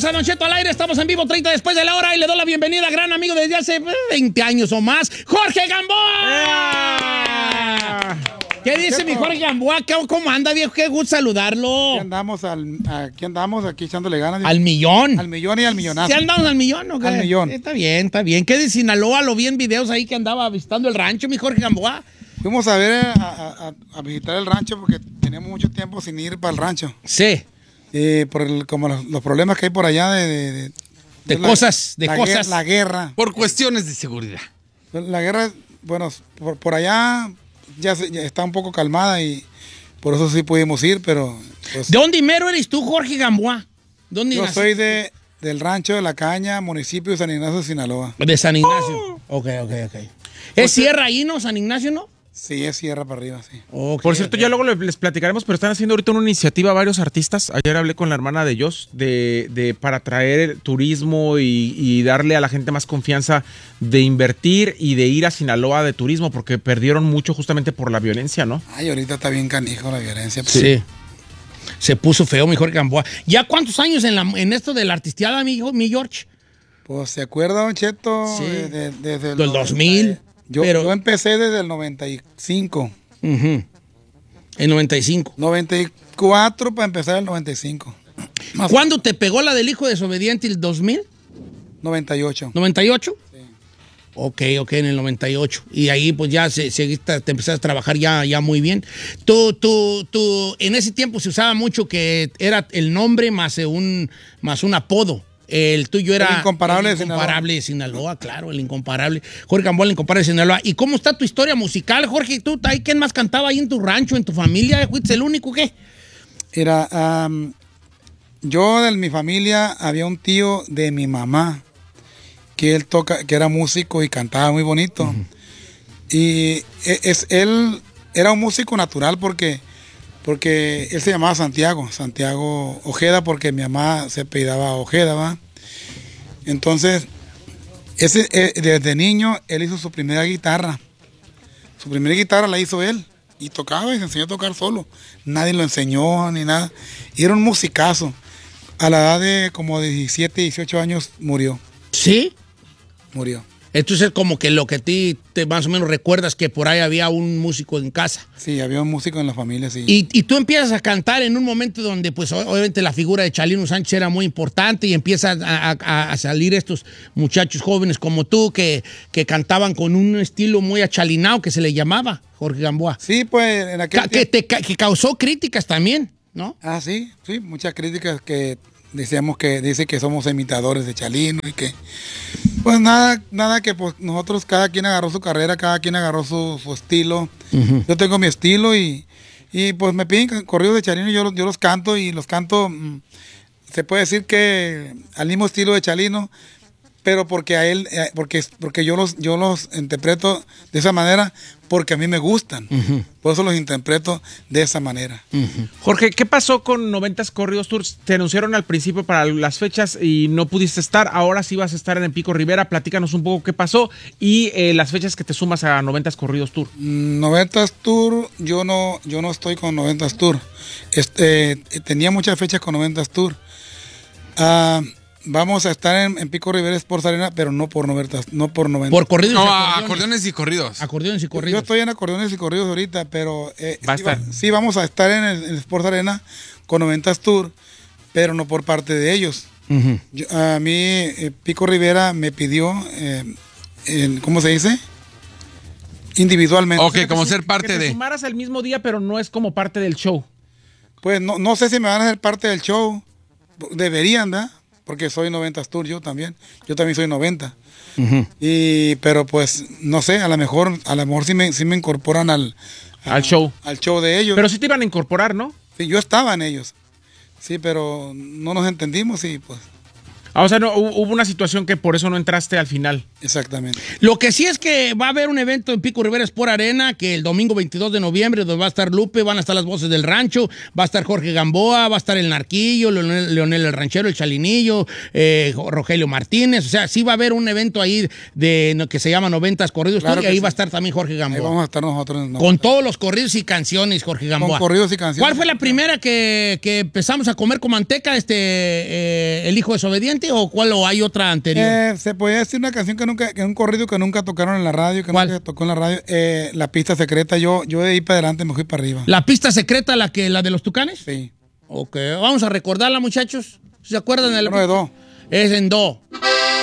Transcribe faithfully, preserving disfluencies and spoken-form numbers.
a Don Cheto al aire. Estamos en vivo treinta después de la hora y le doy la bienvenida a gran amigo desde hace veinte años o más, Jorge Gamboa. ¡Eh! ¿Qué dice Cheto, mi Jorge Gamboa? ¿Cómo anda, viejo? Qué gusto saludarlo. Aquí andamos, al, aquí andamos, aquí echándole ganas. Al millón. Al millón y al millonazo. ¿Sí andamos al millón o qué? Al millón. Está bien, está bien. ¿Qué de Sinaloa? Lo vi en videos ahí que andaba visitando el rancho, mi Jorge Gamboa. Fuimos a ver, a, a, a visitar el rancho porque teníamos mucho tiempo sin ir para el rancho. Sí. Eh, por el, como los, los problemas que hay por allá de... De, de, de la, cosas, de la cosas. Guerra, la guerra. Por cuestiones de seguridad. La guerra, bueno, por, por allá ya, se, ya está un poco calmada y por eso sí pudimos ir, pero... Pues, ¿de dónde mero eres tú, Jorge Gamboa? ¿Dónde yo naciste? soy de, del rancho de La Caña, municipio de San Ignacio, Sinaloa. De San Ignacio. Oh. Ok, ok, ok. ¿Es sierra ahí, no? ¿San Ignacio, no? Sí, es sierra para arriba, sí. Okay, Por cierto, okay. ya luego les platicaremos, pero están haciendo ahorita una iniciativa varios artistas. Ayer hablé con la hermana de Joss de, de, para traer el turismo y, y darle a la gente más confianza de invertir y de ir a Sinaloa de turismo, porque perdieron mucho justamente por la violencia, ¿no? Ay, ahorita está bien canijo la violencia. Pues. Sí. Se puso feo, mi Jorge Gamboa. ¿Ya cuántos años en, la, en esto de la artisteada, mi, mi George? Pues, ¿se acuerda, Don Cheto? Sí. De, de, desde el del dos mil. Yo, pero... yo empecé desde el noventa y cinco. Uh-huh. El noventa y cinco. noventa y cuatro para empezar el noventa y cinco. Más ¿cuándo te pegó la del hijo desobediente el dos mil? noventa y ocho. ¿noventa y ocho? Sí. Ok, ok, en el noventa y ocho. Y ahí pues ya se, se, te empezaste a trabajar ya, ya muy bien. Tú, tú, tú, en ese tiempo se usaba mucho que era el nombre más un, más un apodo. El tuyo era... El incomparable, el incomparable de Sinaloa. de Sinaloa, claro, el incomparable. Jorge Gamboa, el incomparable de Sinaloa. ¿Y cómo está tu historia musical, Jorge? ¿Tú, ahí, quién más cantaba ahí en tu rancho, en tu familia? ¿Fuiste el único qué? Era, um, yo de mi familia había un tío de mi mamá que él toca, que era músico y cantaba muy bonito. Uh-huh. Y es, él era un músico natural porque... Porque él se llamaba Santiago, Santiago Ojeda, porque mi mamá se apellidaba Ojeda, ¿va? Entonces, ese, eh, desde niño, él hizo su primera guitarra. Su primera guitarra la hizo él. Y tocaba y se enseñó a tocar solo. Nadie lo enseñó ni nada. Y era un musicazo. A la edad de como de diecisiete, dieciocho años murió. ¿Sí? Murió. Entonces, como que lo que a ti te más o menos recuerdas que por ahí había un músico en casa. Sí, había un músico en la familia, sí. Y, y tú empiezas a cantar en un momento donde, pues, obviamente la figura de Chalino Sánchez era muy importante y empiezan a, a, a salir estos muchachos jóvenes como tú que, que cantaban con un estilo muy achalinado que se le llamaba, Jorge Gamboa. Sí, pues, en aquel Ca que, te, que causó críticas también, ¿no? Ah, sí, sí, muchas críticas que decíamos que dice que somos imitadores de Chalino y que... Pues nada, nada que pues nosotros, cada quien agarró su carrera, cada quien agarró su, su estilo. Uh-huh. Yo tengo mi estilo y, y pues me piden corridos de Chalino y yo, yo los canto y los canto, mmm, se puede decir que al mismo estilo de Chalino, pero porque a él, eh, porque, porque yo los, yo los interpreto de esa manera porque a mí me gustan. Uh-huh. Por eso los interpreto de esa manera. Uh-huh. Jorge, ¿qué pasó con noventas Corridos Tours? Te anunciaron al principio para las fechas y no pudiste estar. Ahora sí vas a estar en Pico Rivera. Platícanos un poco qué pasó y eh, las fechas que te sumas a noventas Corridos Tour. noventas Tour, yo no, yo no estoy con noventas Tour. Este, tenía muchas fechas con noventas Tour. Ah... Uh, Vamos a estar en, en Pico Rivera Sports Arena, pero no por noventa. No por noventa. Por corridos no, y acordeones. acordeones y corridos. Acordeones y corridos. Yo estoy en acordeones y corridos ahorita, pero eh, Va sí, va, sí vamos a estar en el, el Sports Arena con noventas Tour, pero no por parte de ellos. Uh-huh. Yo, a mí eh, Pico Rivera me pidió, eh, el, ¿cómo se dice? Individualmente. Ok, o sea, como ser parte que te de... sumaras el mismo día, pero no es como parte del show. Pues no, no sé si me van a hacer parte del show. Deberían, ¿verdad? Porque soy noventas Tour yo también. Yo también soy noventa. Uh-huh. Y, pero pues, no sé, a lo mejor, a lo mejor sí me, sí me incorporan al, a, al show. Al show de ellos. Pero sí te iban a incorporar, ¿no? Sí, yo estaba en ellos. Sí, pero no nos entendimos y pues. Ah, o sea, no, hu- hubo una situación que por eso no entraste al final. Exactamente. Lo que sí es que va a haber un evento en Pico Rivera Sport Arena que el domingo veintidós de noviembre, donde va a estar Lupe, van a estar las voces del rancho, va a estar Jorge Gamboa, va a estar el Narquillo, Leonel, Leonel el Ranchero, el Chalinillo, eh, Rogelio Martínez. O sea, sí va a haber un evento ahí de no, que se llama noventas Corridos. Claro y que ahí sí. va a estar también Jorge Ahí Gamboa. vamos a estar nosotros. ¿no? Con todos los corridos y canciones, Jorge Gamboa. Con corridos y canciones. ¿Cuál fue la primera que, que empezamos a comer con manteca, este, eh, el hijo desobediente, o cuál, o hay otra anterior? Eh, se podía decir una canción que nunca, que un corrido que nunca tocaron en la radio, que ¿Cuál? nunca tocó en la radio, eh, La Pista Secreta. Yo, yo de ahí para adelante me fui para arriba. ¿La pista secreta, la que la de los tucanes? Sí. Ok, vamos a recordarla, muchachos. ¿Se acuerdan de la Uno de dos. Es en do.